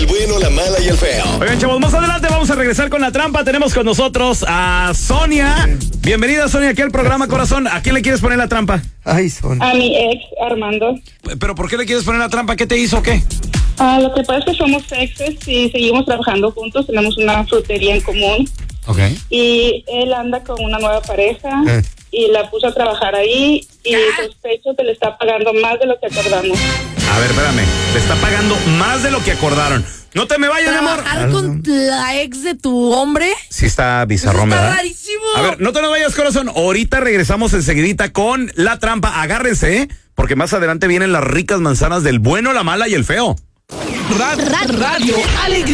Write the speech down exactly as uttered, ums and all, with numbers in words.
El bueno, la mala y el feo. Oigan, chavos, más adelante vamos a regresar con la trampa. Tenemos con nosotros a Sonia. Bienvenida, Sonia, aquí al programa, corazón. ¿A quién le quieres poner la trampa? Ay, Sonia. A mi ex, Armando. ¿Pero por qué le quieres poner la trampa? ¿Qué te hizo o qué? Ah, lo que pasa es que somos exes y seguimos trabajando juntos. Tenemos una frutería en común. Ok. Y él anda con una nueva pareja Eh. y la puso a trabajar ahí y sospecho que le está pagando más de lo que acordamos. A ver, espérame. Le está pagando más de lo que acordaron. No te me vayas, mi amor. ¿Trabajar con la ex de tu hombre? Sí está bizarrón, Eso está ¿verdad? rarísimo. A ver, no te nos vayas, corazón. Ahorita regresamos enseguidita con la trampa. Agárrense, ¿eh? Porque más adelante vienen las ricas manzanas del bueno, la mala y el feo. Radio Alegría.